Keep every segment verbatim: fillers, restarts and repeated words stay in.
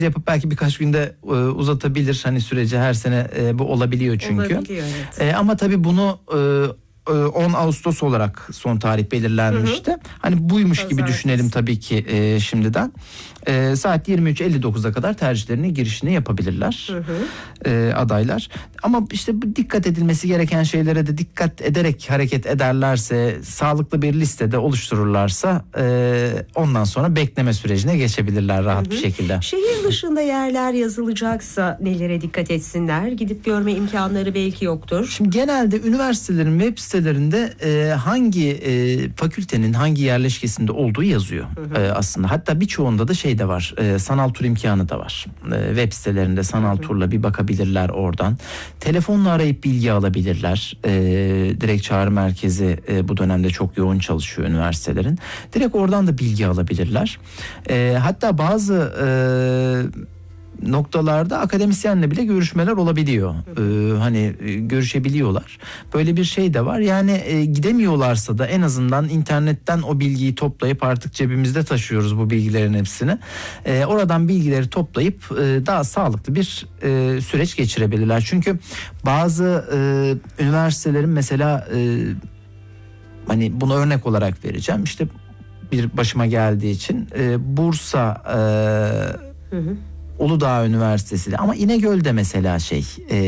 yapıp belki birkaç günde e, uzatabilir hani süreci, her sene e, bu olabiliyor çünkü. Olabiliyor, evet. E, ama tabii bunu e, on Ağustos olarak son tarih belirlenmişti. Hı hı. Hani buymuş Pazartesi. gibi düşünelim tabii ki e, şimdiden. E, saat yirmi üç elli dokuza kadar tercihlerini, girişini yapabilirler hı hı. E, adaylar. Ama işte bu dikkat edilmesi gereken şeylere de dikkat ederek hareket ederlerse, sağlıklı bir listede oluştururlarsa e, ondan sonra bekleme sürecine geçebilirler rahat hı hı. bir şekilde. Şehir dışında yerler yazılacaksa nelere dikkat etsinler? Gidip görme imkanları belki yoktur. Şimdi genelde üniversitelerin web sitelerinde e, hangi e, fakültenin hangi yerleşkesinde olduğu yazıyor hı hı. E, aslında. Hatta birçoğunda da şey de var, e, sanal tur imkanı da var. E, web sitelerinde sanal hı hı. turla bir bakabilirler oradan. Telefonla arayıp bilgi alabilirler. E, direkt çağrı merkezi e, bu dönemde çok yoğun çalışıyor üniversitelerin. Direkt oradan da bilgi alabilirler. E, hatta bazı e, noktalarda akademisyenle bile görüşmeler olabiliyor. Ee, hani e, görüşebiliyorlar. Böyle bir şey de var. Yani e, gidemiyorlarsa da en azından internetten o bilgiyi toplayıp, artık cebimizde taşıyoruz bu bilgilerin hepsini. E, oradan bilgileri toplayıp e, daha sağlıklı bir e, süreç geçirebilirler. Çünkü bazı e, üniversitelerin mesela e, hani bunu örnek olarak vereceğim. İşte bir başıma geldiği için e, Bursa e, hı hı. Uludağ Üniversitesi'de ama İnegöl'de mesela şey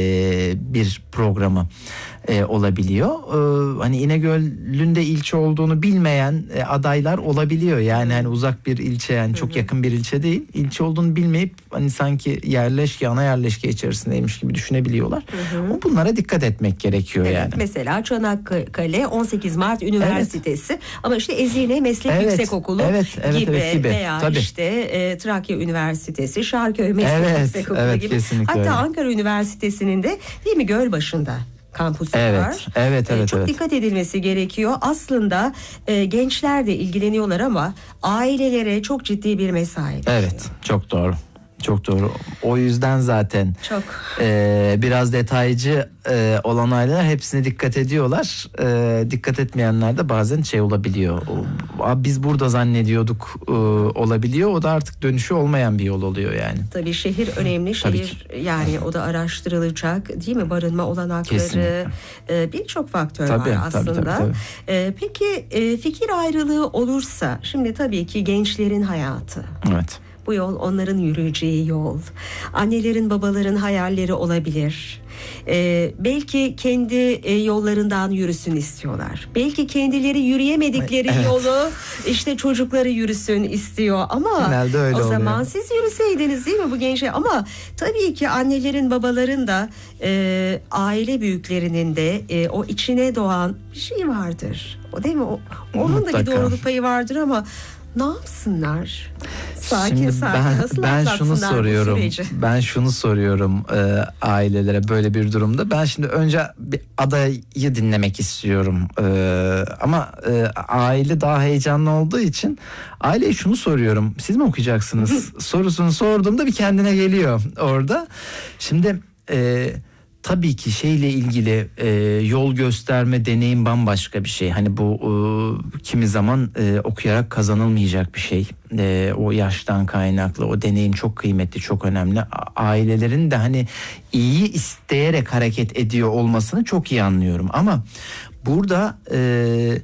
e, bir programı e, olabiliyor. E, hani İnegöl'ün de ilçe olduğunu bilmeyen e, adaylar olabiliyor. Yani hani uzak bir ilçe, yani çok yakın bir ilçe değil. İlçe olduğunu bilmeyip hani sanki yerleşke, ana yerleşke içerisindeymiş gibi düşünebiliyorlar. Hı hı. Bunlara dikkat etmek gerekiyor evet, yani. Mesela Çanakkale on sekiz Mart Üniversitesi evet. ama işte Ezine Meslek evet, Yüksekokulu evet, evet, gibi, evet, gibi veya Tabii. işte e, Trakya Üniversitesi, Şarköy Meslek evet, Yüksekokulu evet, gibi. Hatta öyle. Ankara Üniversitesi'nin de değil mi Gölbaşı'nda kampüsü evet, var. Evet, evet, ee, çok evet. dikkat edilmesi gerekiyor. Aslında e, gençler de ilgileniyorlar ama ailelere çok ciddi bir mesai düşüyor. Evet, çok doğru. Çok doğru. O yüzden zaten çok e, biraz detaycı e, olan aileler hepsine dikkat ediyorlar. E, dikkat etmeyenler de bazen şey olabiliyor. O, biz burada zannediyorduk e, olabiliyor. O da artık dönüşü olmayan bir yol oluyor yani. Tabii şehir önemli. Şehir yani o da araştırılacak değil mi? Barınma olanakları, e, birçok faktör tabii, var aslında. Tabii, tabii, tabii. E, peki e, fikir ayrılığı olursa, şimdi tabii ki gençlerin hayatı. Evet. Bu yol onların yürüyeceği yol. Annelerin, babaların hayalleri olabilir. Ee, belki kendi e, yollarından yürüsün istiyorlar. Belki kendileri yürüyemedikleri evet. yolu işte çocukları yürüsün istiyor. Ama genelde öyle o oluyor. zaman siz yürüseydiniz değil mi bu gençler? Ama tabii ki annelerin, babaların da e, aile büyüklerinin de e, o içine doğan bir şey vardır. O değil mi? O, onun Mutlaka. da bir doğruluk payı vardır ama ne yapsınlar? Sakin Şimdi sakin ben, nasıl ben şunu soruyorum. Ben şunu soruyorum e, ailelere böyle bir durumda. Ben şimdi önce bir adayı dinlemek istiyorum. E, ama e, aile daha heyecanlı olduğu için aileye şunu soruyorum. Siz mi okuyacaksınız? Sorusunu sorduğumda bir kendine geliyor orada. Şimdi e, tabii ki şeyle ilgili e, yol gösterme, deneyim bambaşka bir şey. Hani bu e, kimi zaman e, okuyarak kazanılmayacak bir şey. E, o yaştan kaynaklı o deneyim çok kıymetli, çok önemli. Ailelerin de hani iyi isteyerek hareket ediyor olmasını çok iyi anlıyorum. Ama burada E,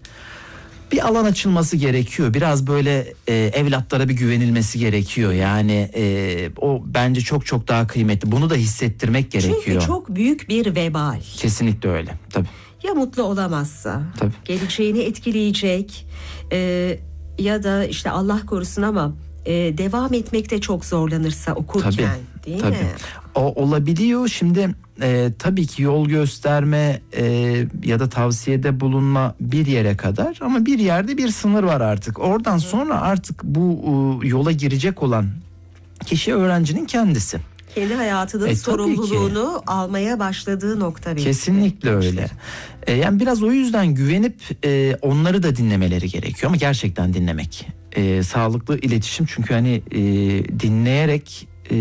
bir alan açılması gerekiyor. Biraz böyle e, evlatlara bir güvenilmesi gerekiyor. Yani e, o bence çok çok daha kıymetli. Bunu da hissettirmek gerekiyor. Çünkü çok büyük bir vebal. Kesinlikle öyle. Tabii. Ya mutlu olamazsa, Tabii. geleceğini etkileyecek e, ya da işte Allah korusun ama e, devam etmekte çok zorlanırsa okurken, tabii, değil tabii. mi? O olabiliyor. Şimdi e, tabii ki yol gösterme e, ya da tavsiyede bulunma bir yere kadar, ama bir yerde bir sınır var artık. Oradan Hı. sonra artık bu e, yola girecek olan kişi öğrencinin kendisi. Kendi hayatının e, sorumluluğunu almaya başladığı nokta. Kesinlikle öyle. E, yani biraz o yüzden güvenip e, onları da dinlemeleri gerekiyor, ama gerçekten dinlemek. E, sağlıklı iletişim, çünkü hani e, dinleyerek e,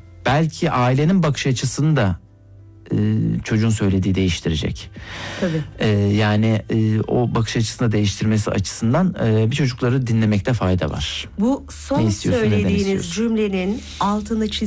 belki ailenin bakış açısını da e, çocuğun söylediği değiştirecek. Tabii. E, yani e, o bakış açısını değiştirmesi açısından e, bir çocukları dinlemekte fayda var. Bu son söylediğiniz cümlenin altını çiz